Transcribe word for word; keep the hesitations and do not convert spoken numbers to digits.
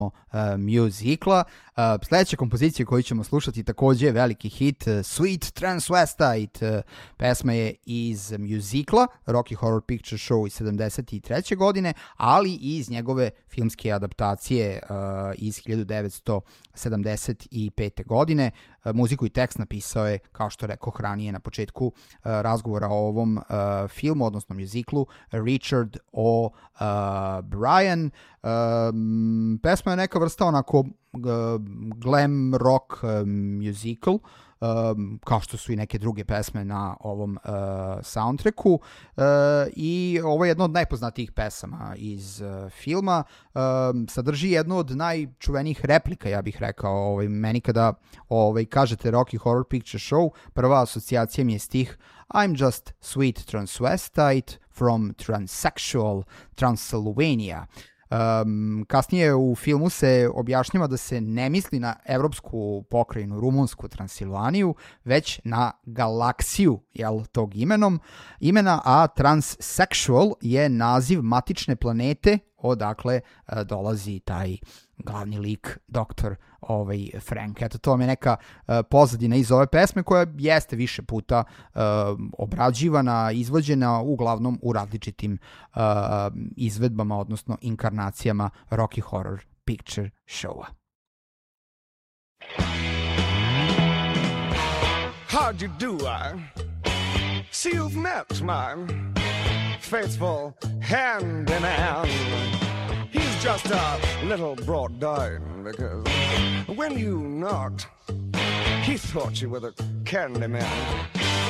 uh, muzikla. Uh, sledeća kompozicija koju ćemo slušati takođe je veliki hit, uh, Sweet Transvestite. Uh, pesma je iz muzikla Rocky Horror Picture Show iz sedamdeset treće godine, ali i iz njegove filmske adaptacije uh, iz hiljadu devetsto sedamdeset pete godine. Uh, muziku i tekst napisao je, kao što rekao ranije na početku uh, razgovora o ovom uh, filmu, odnosno muziklu, Richard O. Uh, Bryan. Um, pesma je neka vrsta onako uh, glam rock uh, musical, um, kao što su i neke druge pesme na ovom uh, soundtracku, uh, i ovo je jedna od najpoznatijih pesama iz uh, filma. Um, sadrži jednu od najčuvenijih replika, ja bih rekao. Ovaj, meni kada ovaj, kažete Rocky Horror Picture Show, prva asocijacija mi je stih I'm just sweet transvestite from transsexual Transylvania. Um, kasnije u filmu se objašnjava da se ne misli na evropsku pokrajinu, rumunsku Transilvaniju, već na galaksiju, jel, tog imenom, imena, a transsexual je naziv matične planete odakle uh, dolazi taj glavni lik, doktor ovaj, Frank. Eto, to vam je neka uh, pozadina iz ove pesme koja jeste više puta uh, obrađivana, izvođena uglavnom u različitim uh, izvedbama, odnosno inkarnacijama Rocky Horror Picture Showa. How do you do, I see you've met my faithful handyman. He's just a little brought down because when you knocked, he thought you were the candy man.